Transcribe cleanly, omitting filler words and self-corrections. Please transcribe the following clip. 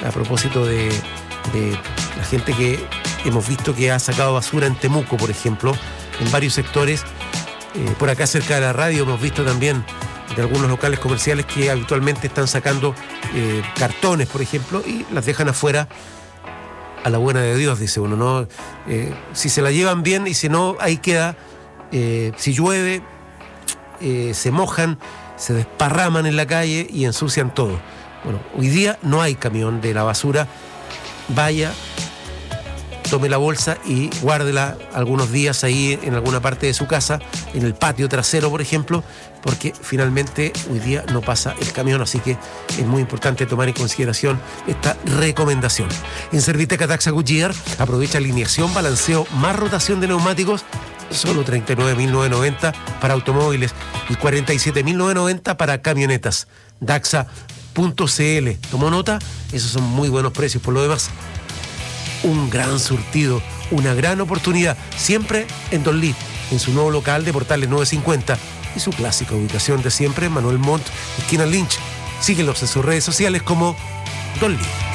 a propósito de la gente que hemos visto que ha sacado basura en Temuco, por ejemplo, en varios sectores. Por acá cerca de la radio hemos visto también de algunos locales comerciales que habitualmente están sacando cartones, por ejemplo, y las dejan afuera a la buena de Dios, dice uno, ¿no? Si se la llevan bien y si no, ahí queda. Si llueve, se mojan, se desparraman en la calle y ensucian todo. Bueno, hoy día no hay camión de la basura. Vaya, tome la bolsa y guárdela algunos días ahí en alguna parte de su casa, en el patio trasero, por ejemplo, porque finalmente hoy día no pasa el camión, así que es muy importante tomar en consideración esta recomendación. En Serviteca Daxa Goodyear aprovecha alineación, balanceo más rotación de neumáticos, solo 39.990 para automóviles y 47.990 para camionetas. Daxa.cl. ¿Tomó nota? Esos son muy buenos precios. Por lo demás, un gran surtido, una gran oportunidad, siempre en Don Lee, en su nuevo local de Portales 950 y su clásica ubicación de siempre, Manuel Montt, esquina Lynch. Síguelos en sus redes sociales como Don Lee.